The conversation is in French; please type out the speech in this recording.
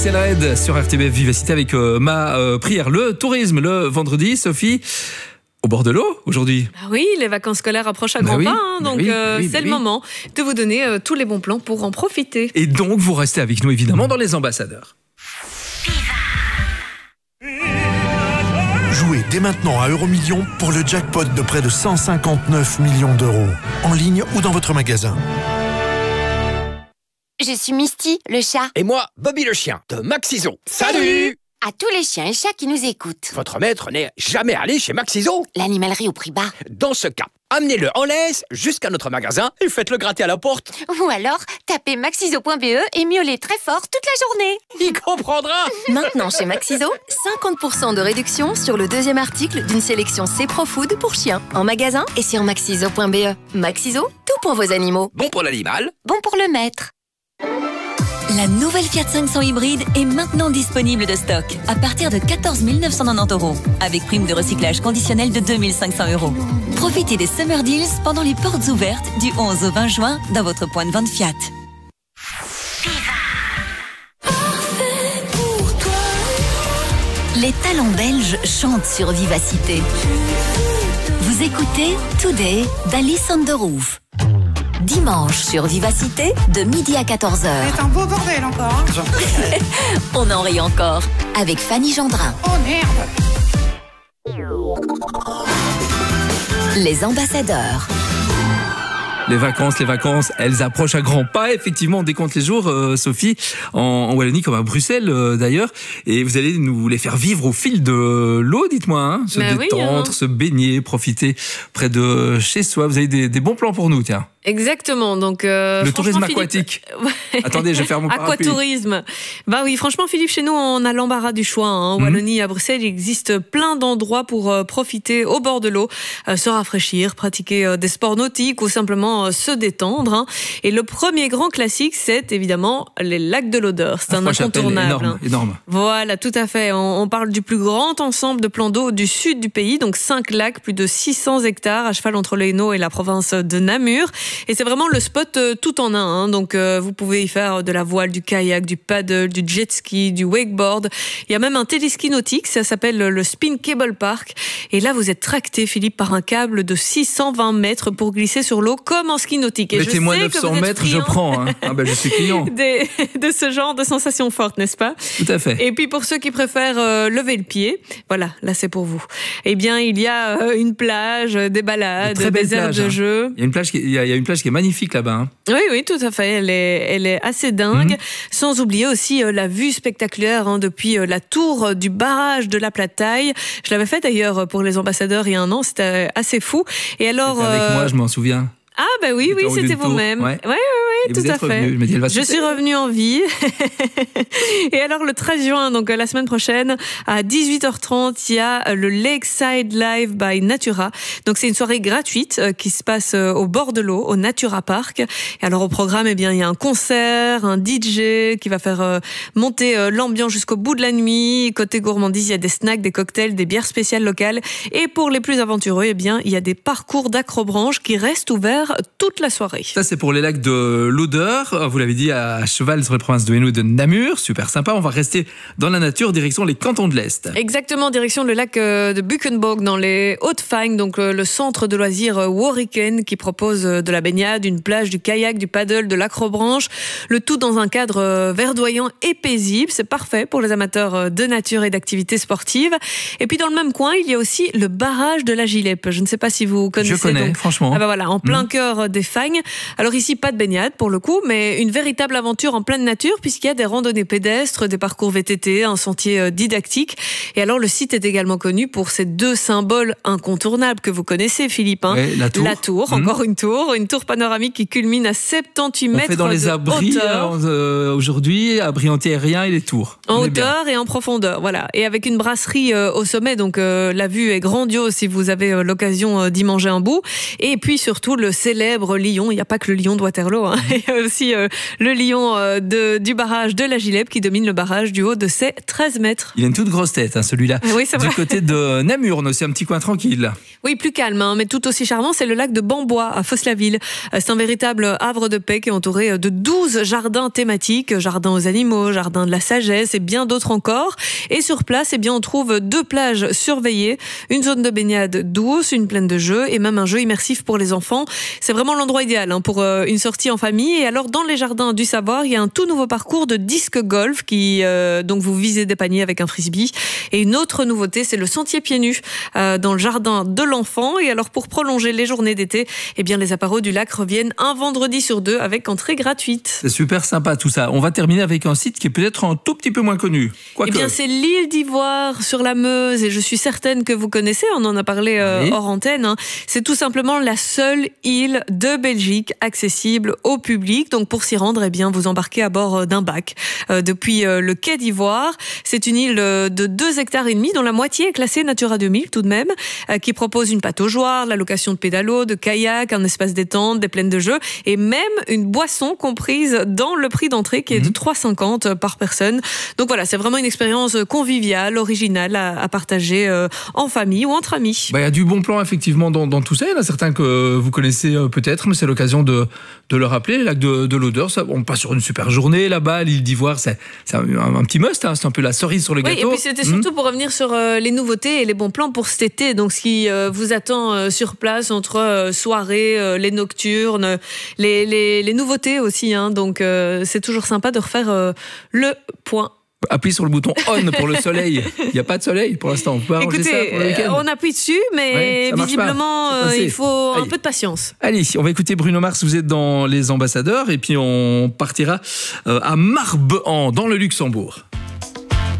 Axelred sur RTBF Vivacité avec ma prière. Le tourisme le vendredi, Sophie, au bord de l'eau aujourd'hui. Ah oui, les vacances scolaires approchent à grands pas, donc c'est le moment de vous donner tous les bons plans pour en profiter. Et donc vous restez avec nous évidemment dans les ambassadeurs. Jouez dès maintenant à Euromillions pour le jackpot de près de 159 millions d'euros. En ligne ou dans votre magasin. Je suis Misty, le chat. Et moi, Bobby le chien, de Maxiso. Salut! À tous les chiens et chats qui nous écoutent. Votre maître n'est jamais allé chez Maxiso? L'animalerie au prix bas. Dans ce cas, amenez-le en laisse jusqu'à notre magasin et faites-le gratter à la porte. Ou alors, tapez maxiso.be et miaulez très fort toute la journée. Il comprendra. Maintenant chez Maxiso, 50% de réduction sur le deuxième article d'une sélection C-Pro-Food pour chiens. En magasin et sur maxiso.be. Maxiso, tout pour vos animaux. Bon pour l'animal. Bon pour le maître. La nouvelle Fiat 500 hybride est maintenant disponible de stock à partir de 14 990 €, avec prime de recyclage conditionnelle de 2 500 €. Profitez des Summer Deals pendant les portes ouvertes du 11 au 20 juin dans votre point de vente Fiat. Les talents belges chantent sur Vivacité. Vous écoutez Today d'Alice on the Roof. Dimanche sur Vivacité, de midi à 14h. C'est un beau bordel encore. On en rit encore, avec Fanny Gendrin. Oh merde. Les ambassadeurs. Les vacances, elles approchent à grands pas. Effectivement, on décompte les jours, Sophie, en Wallonie comme à Bruxelles d'ailleurs. Et vous allez nous les faire vivre au fil de l'eau, dites-moi. Hein, se détendre, se baigner, profiter près de chez soi. Vous avez des bons plans pour nous, tiens. Exactement, donc le tourisme aquatique. Attendez, je vais faire mon parapluie. Aquatourisme. Bah oui, franchement, Philippe, chez nous, on a l'embarras du choix. En Wallonie, à Bruxelles, il existe plein d'endroits pour profiter au bord de l'eau, se rafraîchir, pratiquer des sports nautiques ou simplement se détendre. Et le premier grand classique, c'est évidemment les lacs de l'Odeur. C'est un incontournable. Énorme. Voilà, tout à fait. On parle du plus grand ensemble de plans d'eau du sud du pays, donc 5 lacs, plus de 600 hectares à cheval entre le Hainaut et la province de Namur. Et c'est vraiment le spot tout en un. Donc vous pouvez y faire de la voile, du kayak, du paddle, du jet ski, du wakeboard. Il y a même un téléski nautique, ça s'appelle le Spin Cable Park. Et là, vous êtes tracté, Philippe, par un câble de 620 mètres pour glisser sur l'eau comme en ski nautique. Et mettez-moi 900 mètres, je prends. Hein. Ah ben, je suis client. De ce genre de sensations fortes, n'est-ce pas? Tout à fait. Et puis pour ceux qui préfèrent lever le pied, voilà, là c'est pour vous. Eh bien, il y a une plage, des balades, des aires de jeu. Il y a une plage qui est magnifique là-bas. Hein. Oui, tout à fait. Elle est assez dingue. Sans oublier aussi la vue spectaculaire depuis la tour du barrage de la Plataille. Je l'avais fait d'ailleurs pour les ambassadeurs il y a un an. C'était assez fou. Et alors, avec moi, je m'en souviens. Ah bah oui, c'était vous-même. Ouais. Oui, tout à fait. Je suis revenue en vie. Et alors le 13 juin, donc la semaine prochaine, à 18h30, il y a le Lakeside Live by Natura. Donc c'est une soirée gratuite qui se passe au bord de l'eau, au Natura Park. Et alors au programme, il y a un concert, un DJ qui va faire monter l'ambiance jusqu'au bout de la nuit. Côté gourmandise, il y a des snacks, des cocktails, des bières spéciales locales. Et pour les plus aventureux, il y a des parcours d'acrobranche qui restent ouverts toute la soirée. Ça, c'est pour les lacs de l'Odeur. Vous l'avez dit, à cheval sur les provinces de Hainaut et de Namur. Super sympa. On va rester dans la nature, direction les cantons de l'Est. Exactement, direction le lac de Buchenburg, dans les Hauts-de-Fagne, donc le centre de loisirs Warriken, qui propose de la baignade, une plage, du kayak, du paddle, de l'acrobranche. Le tout dans un cadre verdoyant et paisible. C'est parfait pour les amateurs de nature et d'activités sportives. Et puis, dans le même coin, il y a aussi le barrage de la Gileppe. Je ne sais pas si vous connaissez. Je connais, franchement. Ah bah voilà, en plein cœur des Fagnes. Alors ici, pas de baignade pour le coup, mais une véritable aventure en pleine nature, puisqu'il y a des randonnées pédestres, des parcours VTT, un sentier didactique. Et alors le site est également connu pour ces 2 symboles incontournables que vous connaissez, Philippe. Hein. Ouais, la tour, encore une tour panoramique qui culmine à 78 mètres de hauteur. On fait dans les abris aujourd'hui, abris anti-aériens et les tours. En hauteur et en profondeur, voilà. Et avec une brasserie au sommet, donc la vue est grandiose si vous avez l'occasion d'y manger un bout. Et puis surtout le célèbre lion, il n'y a pas que le lion de Waterloo, hein. Il y a aussi le lion du barrage de la Gileppe qui domine le barrage du haut de ses 13 mètres. Il a une toute grosse tête, hein, celui-là. Oui, c'est vrai. Du côté de Namur, on a aussi un petit coin tranquille. Oui, plus calme, hein, mais tout aussi charmant, c'est le lac de Bambois à Fos-la-Ville. C'est un véritable havre de paix qui est entouré de 12 jardins thématiques, jardin aux animaux, jardin de la sagesse et bien d'autres encore. Et sur place, eh bien, on trouve 2 plages surveillées, une zone de baignade douce, une plaine de jeux et même un jeu immersif pour les enfants. C'est vraiment l'endroit idéal pour une sortie en famille. Et alors, dans les jardins du Savoir, il y a un tout nouveau parcours de disque golf qui, donc, vous visez des paniers avec un frisbee. Et une autre nouveauté, c'est le sentier pieds nus dans le jardin de l'enfant. Et alors, pour prolonger les journées d'été, eh bien, les apéros du lac reviennent un vendredi sur 2 avec entrée gratuite. C'est super sympa tout ça. On va terminer avec un site qui est peut-être un tout petit peu moins connu. Eh bien, c'est l'île d'Ivoire sur la Meuse et je suis certaine que vous connaissez, on en a parlé hors antenne. C'est tout simplement la seule île de Belgique accessible au public. Donc, pour s'y rendre, eh bien, vous embarquez à bord d'un bac depuis le quai d'Ivoire. C'est une île de 2,5 hectares dont la moitié est classée Natura 2000 tout de même, qui propose une pataugeoire, la location de pédalos, de kayak, un espace détente, des plaines de jeux et même une boisson comprise dans le prix d'entrée qui est de 3,50 par personne. Donc voilà, c'est vraiment une expérience conviviale, originale à partager en famille ou entre amis. Il y a du bon plan effectivement dans tout ça. Il y en a certains que vous connaissez peut-être, mais c'est l'occasion de le rappeler. Le lac de l'Odeur, on passe sur une super journée là-bas. L'île d'Ivoire, c'est un petit must, c'est un peu la cerise sur le gâteau. Oui, et puis c'était surtout pour revenir sur les nouveautés et les bons plans pour cet été. Donc ce qui vous attend sur place entre soirées, les nocturnes, les nouveautés aussi. Donc c'est toujours sympa de refaire le point. Appuie sur le bouton on pour le soleil. Il n'y a pas de soleil pour l'instant. On peut arranger ça pour le week-end. On appuie dessus, mais visiblement, il faut un peu de patience. Allez, on va écouter Bruno Mars. Vous êtes dans Les Ambassadeurs et puis on partira à Marbehan, dans le Luxembourg.